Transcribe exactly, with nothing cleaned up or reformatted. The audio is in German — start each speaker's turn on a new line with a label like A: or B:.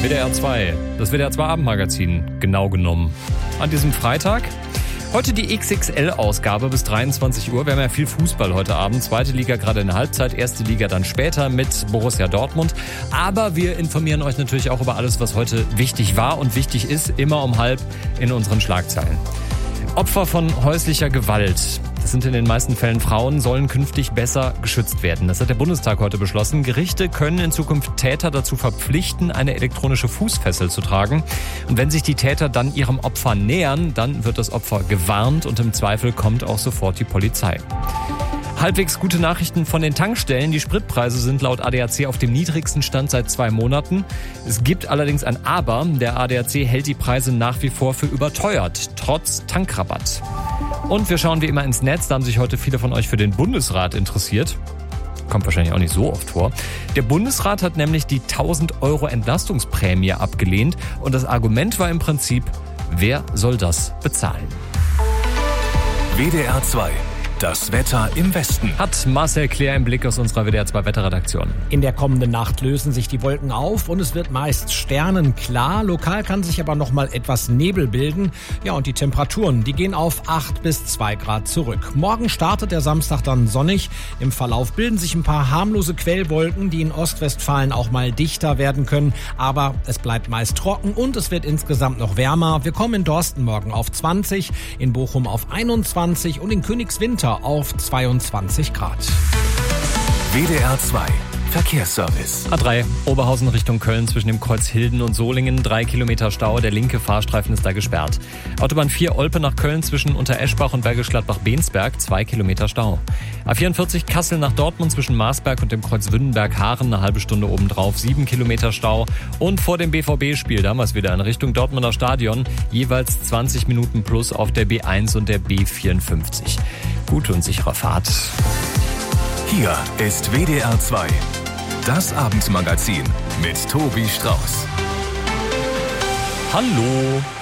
A: W D R zwei, das W D R zwei Abendmagazin, genau genommen. An diesem Freitag. Heute die X X L-Ausgabe bis dreiundzwanzig Uhr. Wir haben ja viel Fußball heute Abend. Zweite Liga gerade in der Halbzeit, erste Liga dann später mit Borussia Dortmund. Aber wir informieren euch natürlich auch über alles, was heute wichtig war und wichtig ist, immer um halb in unseren Schlagzeilen. Opfer von häuslicher Gewalt, das sind in den meisten Fällen Frauen, sollen künftig besser geschützt werden. Das hat der Bundestag heute beschlossen. Gerichte können in Zukunft Täter dazu verpflichten, eine elektronische Fußfessel zu tragen. Und wenn sich die Täter dann ihrem Opfer nähern, dann wird das Opfer gewarnt und im Zweifel kommt auch sofort die Polizei. Halbwegs gute Nachrichten von den Tankstellen. Die Spritpreise sind laut A D A C auf dem niedrigsten Stand seit zwei Monaten. Es gibt allerdings ein Aber. Der A D A C hält die Preise nach wie vor für überteuert, trotz Tankrabatt. Und wir schauen wie immer ins Netz. Da haben sich heute viele von euch für den Bundesrat interessiert. Kommt wahrscheinlich auch nicht so oft vor. Der Bundesrat hat nämlich die tausend Euro Entlastungsprämie abgelehnt. Und das Argument war im Prinzip, wer soll das bezahlen?
B: W D R zwei. Das Wetter im Westen.
A: Hat Marcel Claire im Blick aus unserer W D R zwei Wetterredaktion.
C: In der kommenden Nacht lösen sich die Wolken auf und es wird meist sternenklar. Lokal kann sich aber noch mal etwas Nebel bilden. Ja, und die Temperaturen, die gehen auf acht bis zwei Grad zurück. Morgen startet der Samstag dann sonnig. Im Verlauf bilden sich ein paar harmlose Quellwolken, die in Ostwestfalen auch mal dichter werden können. Aber es bleibt meist trocken und es wird insgesamt noch wärmer. Wir kommen in Dorsten morgen auf zwanzig, in Bochum auf einundzwanzig und in Königswinter auf zweiundzwanzig Grad.
B: W D R zwei Verkehrsservice.
A: A drei, Oberhausen Richtung Köln zwischen dem Kreuz Hilden und Solingen. Drei Kilometer Stau, der linke Fahrstreifen ist da gesperrt. Autobahn vier Olpe nach Köln zwischen Untereschbach und Bergisch Gladbach-Bensberg. Zwei Kilometer Stau. A vierundvierzig Kassel nach Dortmund zwischen Marsberg und dem Kreuz Wünnenberg-Haaren. Eine halbe Stunde obendrauf. Sieben Kilometer Stau. Und vor dem B V B-Spiel, damals wieder in Richtung Dortmunder Stadion. Jeweils zwanzig Minuten plus auf der B eins und der B vierundfünfzig. Gute und sichere Fahrt.
B: Hier ist W D R zwei. Das Abendmagazin mit Tobi Strauß.
A: Hallo.